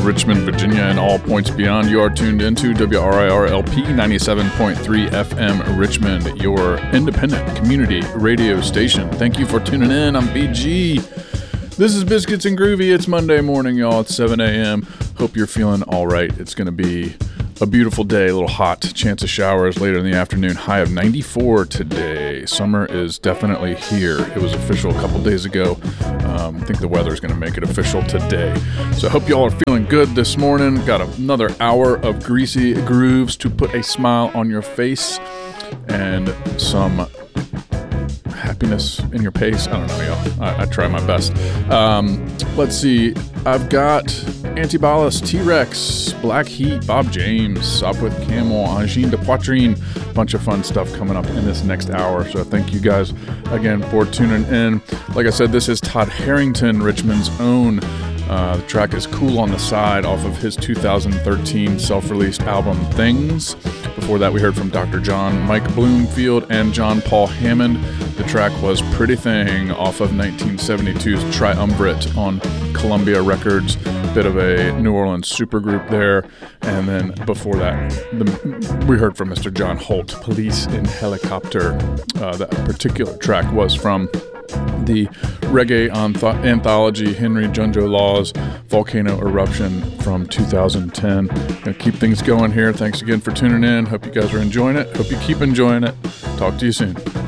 Richmond, Virginia, and all points beyond. You are tuned into WRIR-LP 97.3 FM Richmond, your independent community radio station. Thank you for tuning in. I'm BG. This is Biscuits and Groovy. It's Monday morning, y'all. It's 7 a.m. Hope you're feeling all right. It's going to be a beautiful day, a little hot, chance of showers later in the afternoon, high of 94 today. Summer is definitely here. It was official a couple days ago. I think the weather is going to make it official today. So I hope y'all are feeling good this morning. Got another hour of greasy grooves to put a smile on your face and some happiness in your pace. I don't know, y'all. I try my best. Let's see. I've got Antibalas, T-Rex, Black Heat, Bob James, Sopwith Camel, Angine de Poitrine. Bunch of fun stuff coming up in this next hour. So thank you guys again for tuning in. Like I said, this is Todd Harrington, Richmond's own. The track is Cool on the Side off of his 2013 self-released album Things. Before that, we heard from Dr. John, Mike Bloomfield, and John Paul Hammond. The track was Pretty Thing off of 1972's Triumvirate on Columbia Records. Bit of a New Orleans supergroup there. And then before that, we heard from Mr. John Holt, Police in Helicopter. That particular track was from the reggae anthology Henry Junjo Law's Volcano Eruption from 2010. Gonna keep things going here. Thanks again for tuning in. Hope you guys are enjoying it. Hope you keep enjoying it. Talk to you soon.